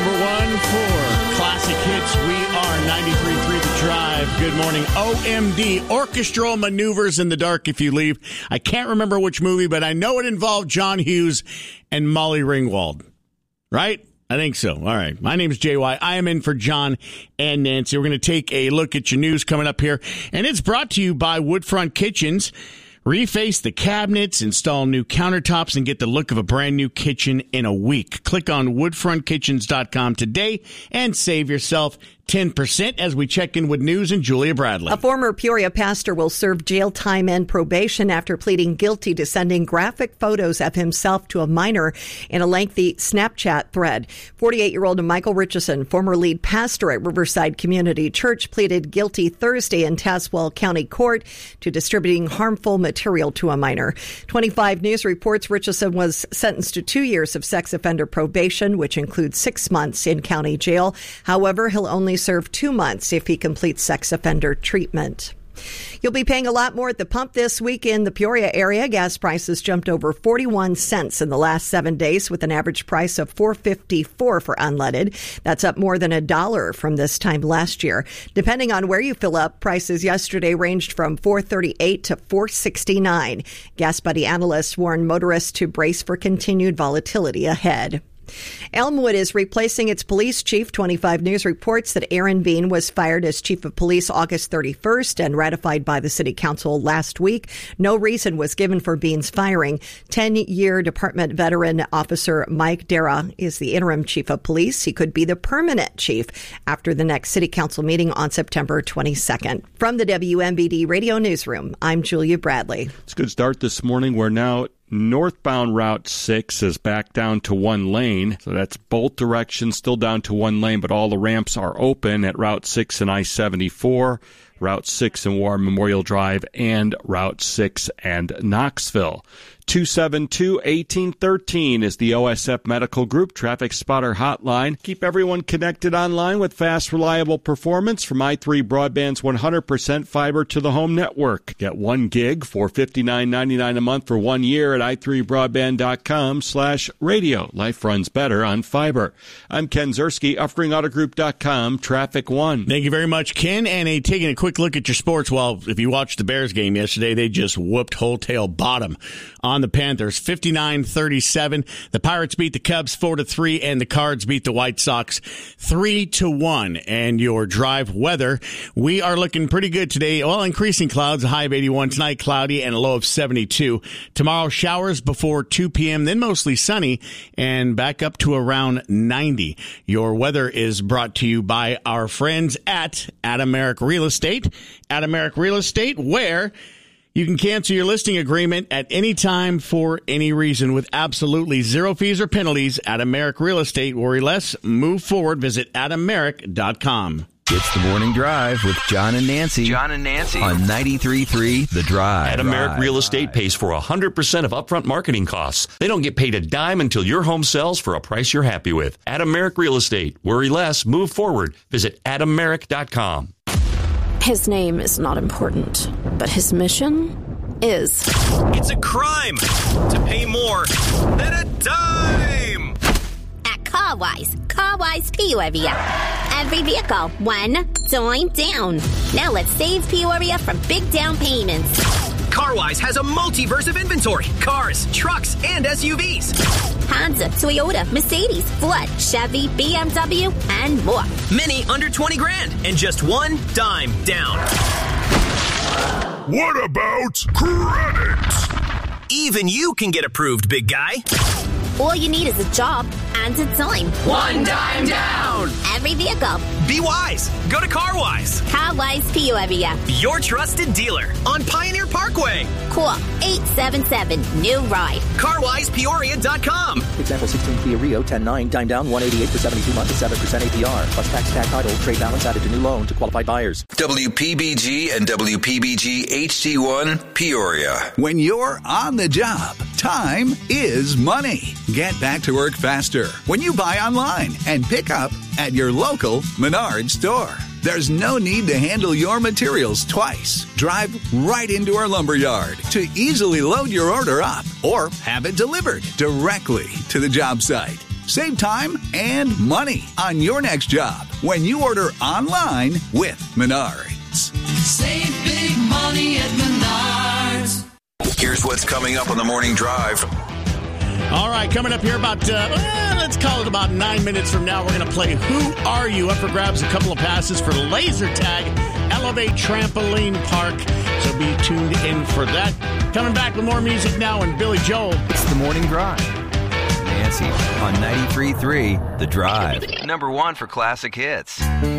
Number one for classic hits. We are 93.3 The Drive. Good morning. OMD, orchestral maneuvers in the dark if you leave. I can't remember which movie, but I know it involved John Hughes and Molly Ringwald. Right? I think so. All right. My name is JY. I am in for John and Nancy. We're going to take a look at your news coming up here. And it's brought to you by Woodfront Kitchens. Reface the cabinets, install new countertops, and get the look of a brand new kitchen in a week. Click on woodfrontkitchens.com today and save yourself 10% as we check in with news and Julia Bradley. A former Peoria pastor will serve jail time and probation after pleading guilty to sending graphic photos of himself to a minor in a lengthy Snapchat thread. 48-year-old Michael Richardson, former lead pastor at Riverside Community Church, pleaded guilty Thursday in Tazewell County Court to distributing harmful material to a minor. 25 News reports Richardson was sentenced to 2 years of sex offender probation, which includes 6 months in county jail. However, he'll only serve 2 months if he completes sex offender treatment. You'll be paying a lot more at the pump this week in the Peoria area. Gas prices jumped over 41 cents in the last 7 days with an average price of $4.54 for unleaded. That's up more than $1 from this time last year. Depending on where you fill up, prices yesterday ranged from $4.38 to $4.69. Gas Buddy analysts warn motorists to brace for continued volatility ahead. Elmwood is replacing its police chief. 25 News reports that Aaron Bean was fired as chief of police August 31st and ratified by the city council last week. No reason was given for Bean's firing. 10-year department veteran officer Mike Dara is the interim chief of police. He could be the permanent chief after the next city council meeting on September 22nd. From the WMBD Radio Newsroom, I'm Julia Bradley. It's a good start this morning. We're now northbound Route 6 is back down to one lane, so that's both directions, still down to one lane, but all the ramps are open at Route 6 and I-74, Route 6 and War Memorial Drive, and Route 6 and Knoxville. 272-1813 is the OSF Medical Group Traffic Spotter Hotline. Keep everyone connected online with fast, reliable performance from i3 Broadband's 100% fiber to the home network. Get 1 gig for $59.99 a month for 1 year at i3broadband.com/radio. Life runs better on fiber. I'm Ken Zerski, UffringAutoGroup.com, Traffic One. Thank you very much, Ken. And taking a quick look at your sports. Well, if you watched the Bears game yesterday, they just whooped wholesale bottom on the Panthers, 59-37. The Pirates beat the Cubs 4-3, and the Cards beat the White Sox 3-1. And your drive weather, we are looking pretty good today. Well, increasing clouds, a high of 81 tonight, cloudy, and a low of 72. Tomorrow, showers before 2 p.m., then mostly sunny, and back up to around 90. Your weather is brought to you by our friends at Adameric Real Estate. Adameric Real Estate, where you can cancel your listing agreement at any time for any reason with absolutely zero fees or penalties. Adameric Real Estate. Worry less. Move forward. Visit adameric.com. It's the Morning Drive with John and Nancy. John and Nancy. On 93.3 The Drive. Adameric Real Estate pays for 100% of upfront marketing costs. They don't get paid a dime until your home sells for a price you're happy with. Adameric Real Estate. Worry less. Move forward. Visit adameric.com. His name is not important, but his mission is. It's a crime to pay more than a dime. At CarWise Peoria. Every vehicle, $1 down. Now let's save Peoria from big down payments. CarWise has a multiverse of inventory. Cars, trucks, and SUVs. Honda, Toyota, Mercedes, Ford, Chevy, BMW, and more. Many under 20 grand and just $1 down. What about credit? Even you can get approved, big guy. All you need is a job and a dime. $1 down. Every vehicle. Be wise. Go to CarWise. CarWise Peoria. Your trusted dealer on Pioneer Parkway. Call 877-NEW-RIDE. CarWisePeoria.com. Example 16 Kia Rio 10.9 dime down 188 for 72 months at 7% APR plus tax title trade balance added to new loan to qualified buyers. WPBG and WPBG HD1 Peoria. When you're on the job, time is money. Get back to work faster when you buy online and pick up at your local Menards store. There's no need to handle your materials twice. Drive right into our lumberyard to easily load your order up or have it delivered directly to the job site. Save time and money on your next job when you order online with Menards. Save big money at Menards. Here's what's coming up on the Morning Drive. All right, coming up here about, let's call it about 9 minutes from now, we're going to play Who Are You? Up for grabs a couple of passes for Laser Tag, Elevate Trampoline Park. So be tuned in for that. Coming back with more music now and Billy Joel. It's the Morning Drive. Nancy on 93.3 The Drive. Number 1 for classic hits.